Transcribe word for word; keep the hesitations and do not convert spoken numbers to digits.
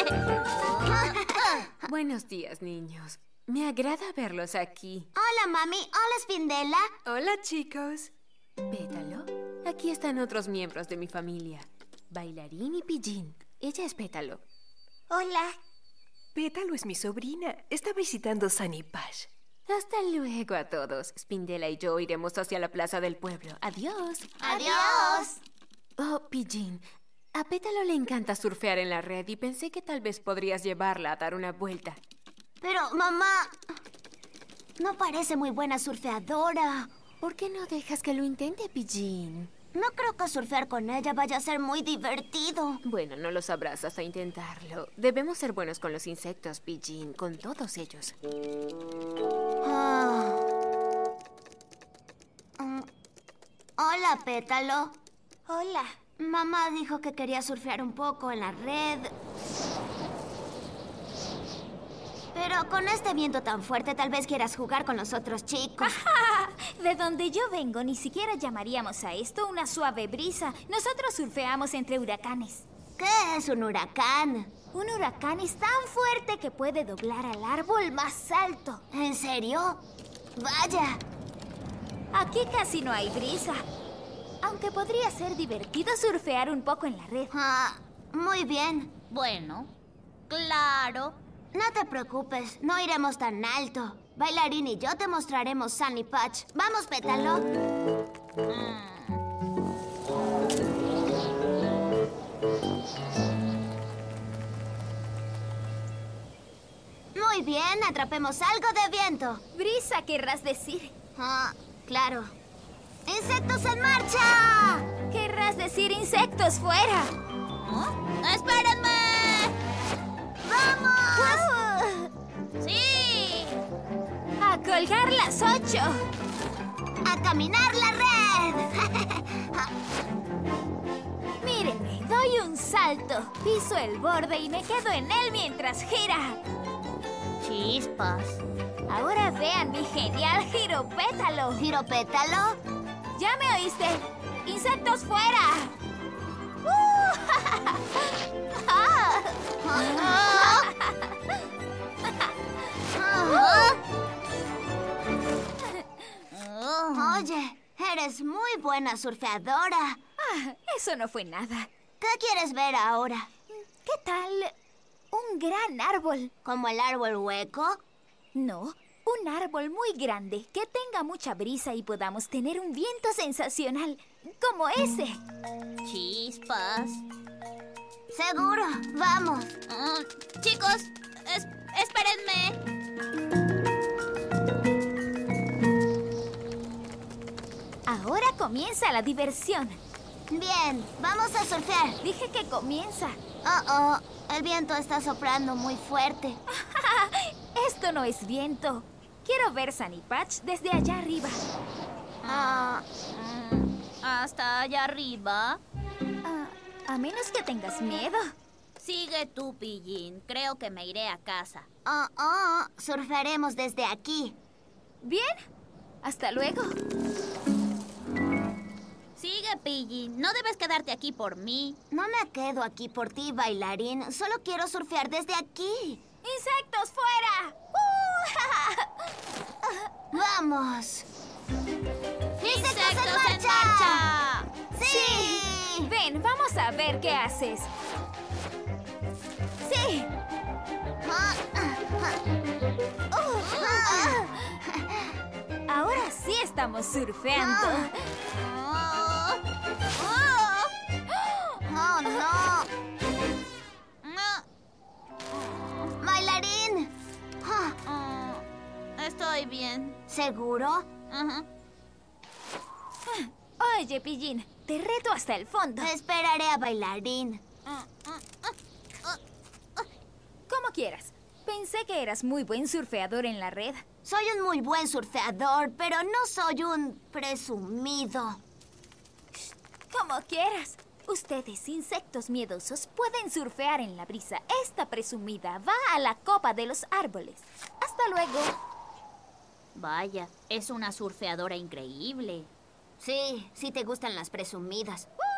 Buenos días, niños. Me agrada verlos aquí. Hola, mami. Hola, Spindella. Hola, chicos. Pétalo. Aquí están otros miembros de mi familia. Bailarín y Pillín. Ella es Pétalo. Hola. Pétalo es mi sobrina. Está visitando Sunny Patch. Hasta luego a todos. Spindella y yo iremos hacia la plaza del pueblo. Adiós. Adiós. Oh, Pillín. A Pétalo le encanta surfear en la red y pensé que tal vez podrías llevarla a dar una vuelta. Pero, mamá, no parece muy buena surfeadora. ¿Por qué no dejas que lo intente, Pillín? No creo que surfear con ella vaya a ser muy divertido. Bueno, no lo sabrás hasta intentarlo. Debemos ser buenos con los insectos, Pillín, con todos ellos. Ah. Mm. Hola, Pétalo. Hola. Mamá dijo que quería surfear un poco en la red. Pero con este viento tan fuerte, tal vez quieras jugar con los otros chicos. De donde yo vengo, ni siquiera llamaríamos a esto una suave brisa. Nosotros surfeamos entre huracanes. ¿Qué es un huracán? Un huracán es tan fuerte que puede doblar al árbol más alto. ¿En serio? Vaya. Aquí casi no hay brisa. Aunque podría ser divertido surfear un poco en la red. Ah, muy bien. Bueno, claro. No te preocupes, no iremos tan alto. Bailarín y yo te mostraremos Sunny Patch. Vamos, Pétalo. Mm. Muy bien, atrapemos algo de viento. Brisa, querrás decir. Ah, claro. ¡Insectos en marcha! Querrás decir insectos fuera. ¿Oh? ¡Espérenme! ¡Vamos! ¡Sí! A colgar las ocho. ¡A caminar la red! Mírenme, doy un salto. Piso el borde y me quedo en él mientras gira. Chispas. Ahora vean mi genial giro pétalo. ¿Giro Pétalo? ¿Ya me oíste? ¡Insectos fuera! ¡Uh! Ah. Oye, eres muy buena surfeadora. Ah, eso no fue nada. ¿Qué quieres ver ahora? ¿Qué tal un gran árbol? ¿Como el árbol hueco? No, un árbol muy grande, que tenga mucha brisa y podamos tener un viento sensacional, como ese. Chispas. Seguro, vamos. Uh, chicos, es- espérenme. Ahora comienza la diversión. Bien, vamos a surfear. Dije que comienza. Oh, oh, el viento está soplando muy fuerte. Esto no es viento. Quiero ver Sunny Patch desde allá arriba. Ah, Mm, ¿Hasta allá arriba? Ah, a menos que tengas miedo. Sigue tú, Pillín. Creo que me iré a casa. oh, oh, surfearemos desde aquí. Bien, hasta luego. Sigue, Pillín. No debes quedarte aquí por mí. No me quedo aquí por ti, bailarín. Solo quiero surfear desde aquí. ¡Insectos fuera! ¡Uh! ¡Vamos! ¡Insectos en marcha! ¡Sí! Ven, vamos a ver qué haces. ¡Sí! Ah, ah, ah. Uh, Ahora sí estamos surfeando. Ah. ¡Oh, no! No. ¡Bailarín! Ah, Mm, estoy bien. ¿seguro? Ajá. Oye, Pillín, te reto hasta el fondo. Esperaré a bailarín. Como quieras. Pensé que eras muy buen surfeador en la red. Soy un muy buen surfeador, pero no soy un presumido. Como quieras. Ustedes, insectos miedosos, pueden surfear en la brisa. Esta presumida va a la copa de los árboles. Hasta luego. Vaya, es una surfeadora increíble. Sí, sí te gustan las presumidas. ¡Uh!